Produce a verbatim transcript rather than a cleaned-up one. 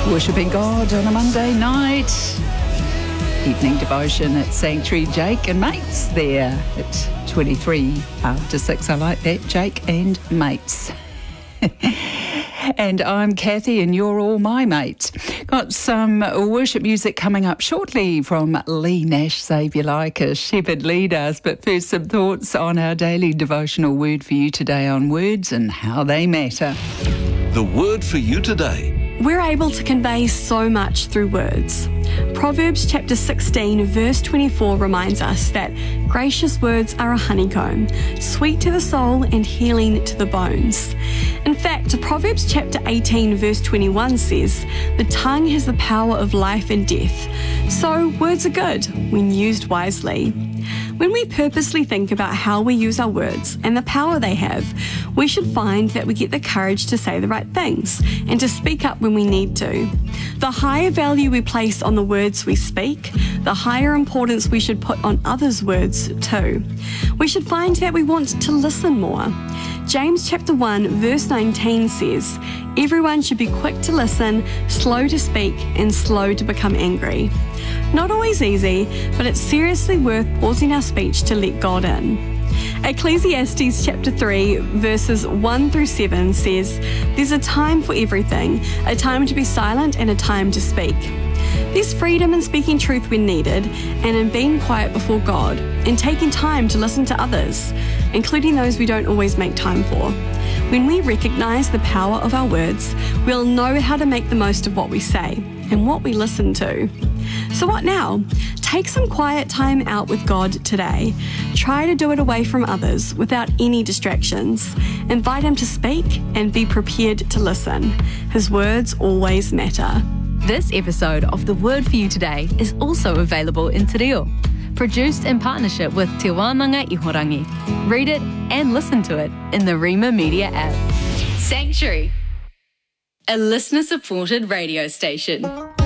Worshipping God on a Monday night. Evening devotion at Sanctuary. Jake and mates there at twenty-three after six. I like that, Jake and mates. And I'm Kathy and you're all my mates. Got some worship music coming up shortly from Lee Nash, Save You Like a Shepherd Lead Us. But first, some thoughts on our daily devotional word for you today on words and how they matter. The word for you today. We're able to convey so much through words. Proverbs chapter sixteen, verse twenty-four reminds us that gracious words are a honeycomb, sweet to the soul and healing to the bones. In fact, Proverbs chapter eighteen, verse twenty-one says, the tongue has the power of life and death. So words are good when used wisely. When we purposely think about how we use our words and the power they have, we should find that we get the courage to say the right things and to speak up when we need to. The higher value we place on the words we speak, the higher importance we should put on others' words too. We should find that we want to listen more. James chapter one, verse nineteen says, everyone should be quick to listen, slow to speak, and slow to become angry. Not always easy, but it's seriously worth pausing our speech to let God in. Ecclesiastes chapter three, verses one through seven says, there's a time for everything, a time to be silent and a time to speak. There's freedom in speaking truth when needed and in being quiet before God and taking time to listen to others, including those we don't always make time for. When we recognise the power of our words, we'll know how to make the most of what we say and what we listen to. So what now? Take some quiet time out with God today. Try to do it away from others without any distractions. Invite Him to speak and be prepared to listen. His words always matter. This episode of The Word for You Today is also available in Te Reo, produced in partnership with Te Wānanga Ihorangi. Read it and listen to it in the Rima Media app. Sanctuary, a listener-supported radio station.